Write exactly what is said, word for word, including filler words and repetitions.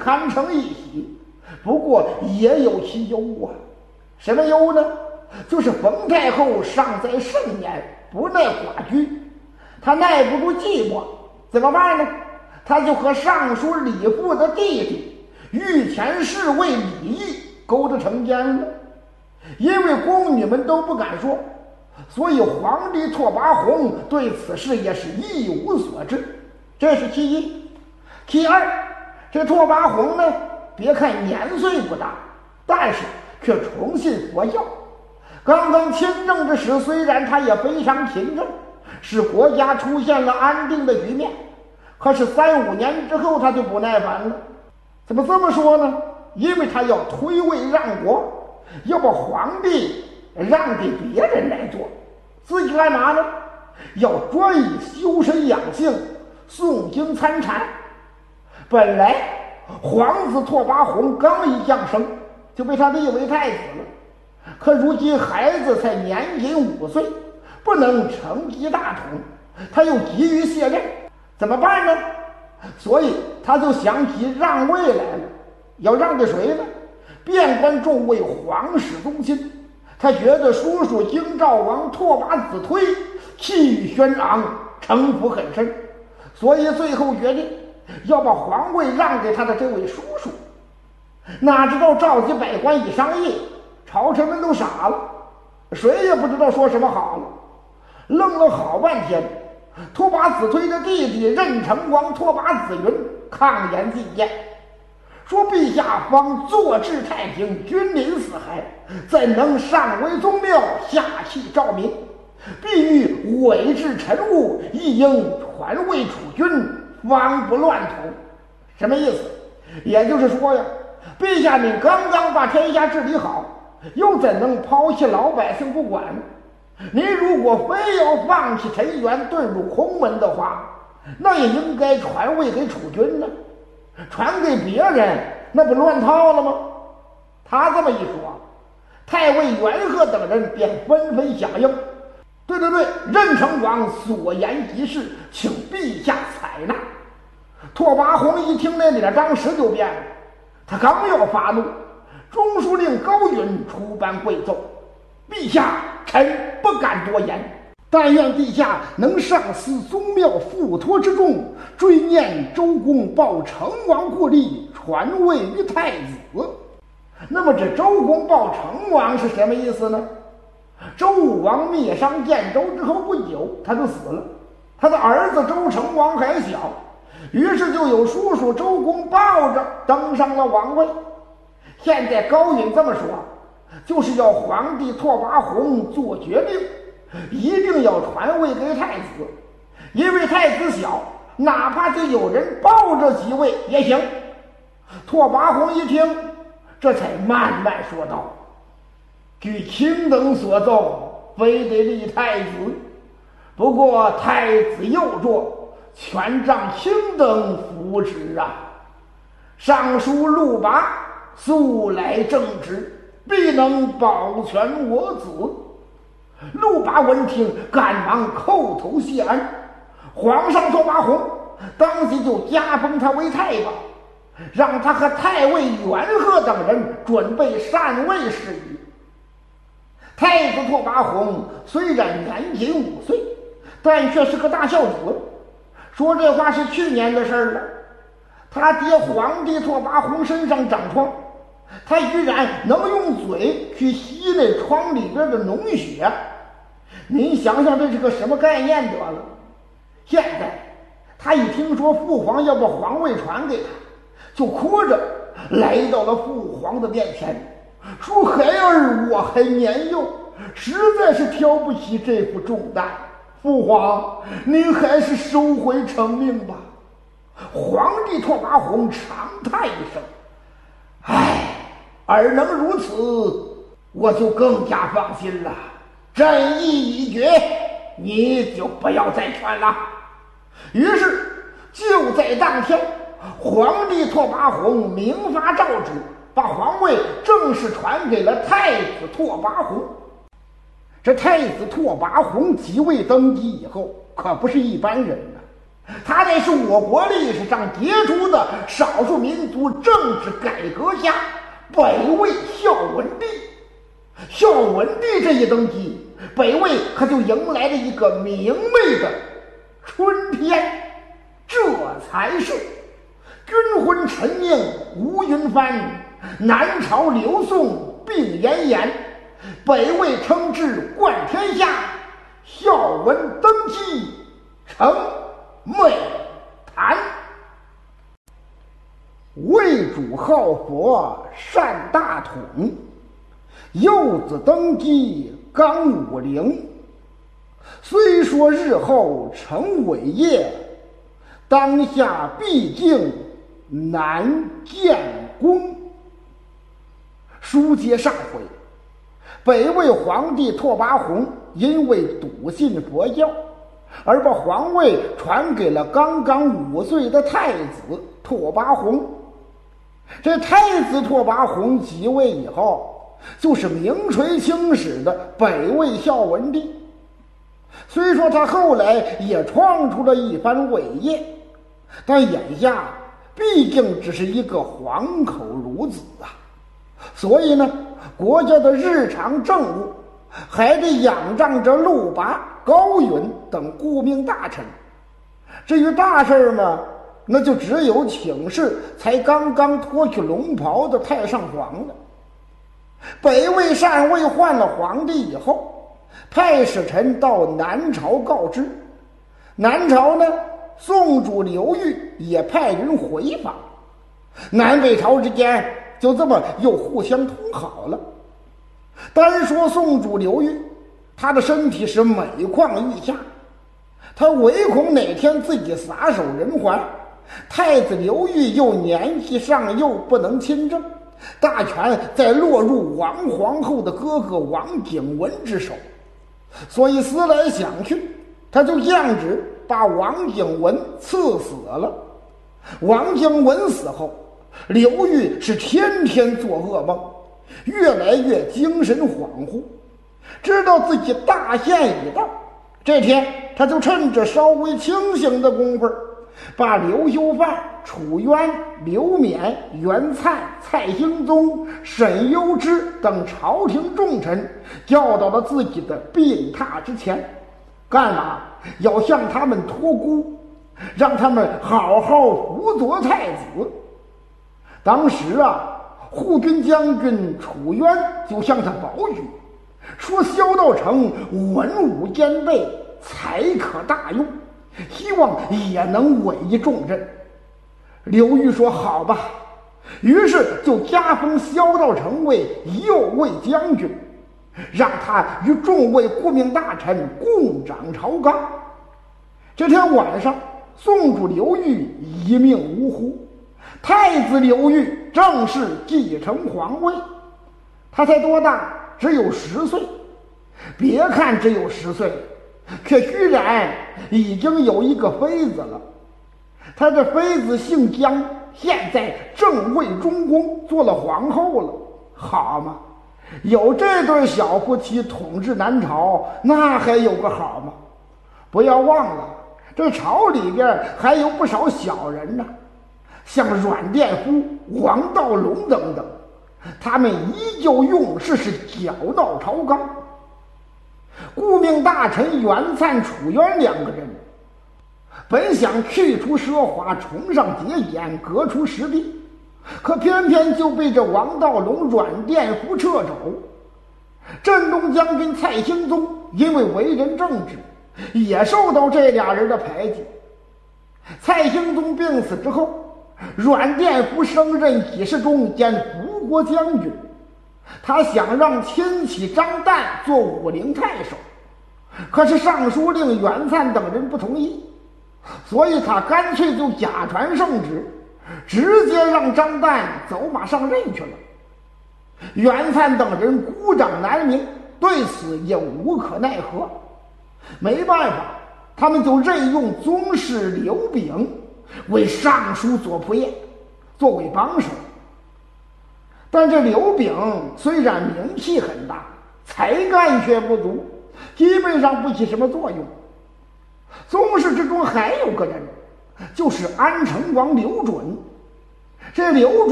堪称一喜。不过也有其忧啊，什么忧呢？就是冯太后尚在盛年，不耐寡居，她耐不住寂寞，怎么办呢？她就和尚书李父的弟弟御前侍卫李毅勾搭成奸了。因为宫女们都不敢说，所以皇帝拓跋宏对此事也是一无所知，这是其一。其二，这拓跋宏呢，别看年岁不大，但是却崇信佛教。刚刚亲政之时，虽然他也非常勤政，使国家出现了安定的局面，可是三五年之后他就不耐烦了。怎么这么说呢？因为他要推位让国，要把皇帝让给别人来做，自己干嘛呢？要专以修身养性，诵经参禅。本来皇子拓跋宏刚一降生就被他立为太子了，可如今孩子才年仅五岁，不能承继大统，他又急于卸任，怎么办呢？所以他就想起让位来了。要让给谁呢？遍观众位皇室宗亲。他觉得叔叔京兆王拓跋子推气宇轩昂，城府很深，所以最后决定要把皇位让给他的这位叔叔。哪知道召集百官一商议，朝臣们都傻了，谁也不知道说什么好了。愣了好半天，拓跋子推的弟弟任城王拓跋子云抗言进谏，说陛下方坐治太平，君临四海，怎能上为宗庙，下弃诏民？必欲委治臣务，亦应传位储君，方不乱统。什么意思？也就是说呀，陛下你刚刚把天下治理好，又怎能抛弃老百姓不管呢？您如果非要放弃陈元，遁入空门的话，那也应该传位给储君呢，传给别人那不乱套了吗？他这么一说，太尉元贺等人便纷纷响应，对对对，任城王所言极是，请陛下采纳。拓跋宏一听，那脸当时就变了，他刚要发怒，中书令高允出班跪奏：陛下，臣不敢多言，但愿陛下能上思宗庙付托之重，追念周公报成王故例，传位于太子。那么这周公报成王是什么意思呢？周武王灭商建周之后不久，他就死了，他的儿子周成王还小，于是就有叔叔周公抱着登上了王位。现在高允这么说，就是要皇帝拓跋宏做决定，一定要传位给太子，因为太子小，哪怕就有人抱着即位也行。拓跋宏一听，这才慢慢说道：据卿等所奏，非得立太子，不过太子幼弱，全仗卿等扶持啊。尚书陆拔素来正直，必能保全我子。陆拔闻听，赶忙叩头谢恩。皇上拓跋宏当即就加封他为太保，让他和太尉元贺等人准备禅位事宜。太子拓跋宏虽然年仅五岁，但却是个大孝子。说这话是去年的事了。他爹皇帝拓跋宏身上长疮，他居然能用嘴去吸那疮里边的脓血。您想想这是个什么概念得了。现在他一听说父皇要把皇位传给他，就哭着来到了父皇的面前，说孩儿我还年幼，实在是挑不起这副重担，父皇您还是收回成命吧。皇帝拓跋宏长叹一声：唉，尔能如此，我就更加放心了。朕意已决，你就不要再劝了。于是就在当天，皇帝拓跋宏明发诏旨，把皇位正式传给了太子拓跋宏。这太子拓跋宏即位登基以后，可不是一般人呐、啊。 他乃是我国历史上杰出的少数民族政治改革家，北魏孝文帝。孝文帝这一登基，北魏可就迎来了一个明媚的春天。这才是军魂陈命吴云帆，南朝刘宋并延延，北魏称制冠天下，孝文登基成美谈。魏主好佛善大统，幼子登基刚武陵。虽说日后成伟业，当下毕竟难见功。书接上回，北魏皇帝拓跋宏因为笃信佛教，而把皇位传给了刚刚五岁的太子拓跋宏。这太子拓跋宏即位以后，就是名垂青史的北魏孝文帝。虽说他后来也创出了一番伟业，但眼下毕竟只是一个黄口孺子啊，所以呢，国家的日常政务还得仰仗着陆拔、高允等顾命大臣。至于大事嘛，那就只有请示才刚刚脱去龙袍的太上皇了。北魏禅位换了皇帝以后，派使臣到南朝告知，南朝呢，宋主刘裕也派人回访，南北朝之间就这么又互相通好了。单说宋主刘裕，他的身体是每况愈下，他唯恐哪天自己撒手人寰，太子刘裕又年纪尚幼，不能亲政，大权再落入王皇后的哥哥王景文之手，所以思来想去，他就降旨把王景文赐死了。王景文死后，刘裕是天天做噩梦，越来越精神恍惚，知道自己大限已到。这天他就趁着稍微清醒的功夫，把刘修范、楚渊、刘勉、袁粲、蔡兴宗、沈攸之等朝廷重臣叫到了自己的病榻之前，干嘛？要向他们托孤，让他们好好辅佐太子。当时啊，护军将军楚渊就向他保举，说萧道成文武兼备，才可大用，希望也能委以重任。刘裕说好吧，于是就加封萧道成为右卫将军，让他与众位顾命大臣共掌朝纲。这天晚上，宋主刘裕一命呜呼，太子刘裕正式继承皇位。他才多大？只有十岁。别看只有十岁，可居然已经有一个妃子了。他的妃子姓姜，现在正位中宫，做了皇后了。好嘛，有这对小夫妻统治南朝，那还有个好吗？不要忘了，这朝里边还有不少小人呢，像阮殿夫、王道隆等等，他们依旧用事，是搅闹朝纲。顾命大臣袁粲、楚渊两个人本想去除奢华，崇尚节俭，革除实弊，可偏偏就被这王道隆、阮殿夫掣肘。镇东将军蔡兴宗因为为人正直，也受到这俩人的排挤。蔡兴宗病死之后，阮殿夫升任给事中兼辅国将军，他想让亲戚张旦做武陵太守，可是尚书令袁粲等人不同意，所以他干脆就假传圣旨，直接让张旦走马上任去了。袁粲等人孤掌难鸣，对此也无可奈何。没办法，他们就任用宗室刘炳为尚书左仆射，作为帮手。但这刘炳虽然名气很大，才干却不足，基本上不起什么作用。宗室之中还有个人就是安成王刘准。这刘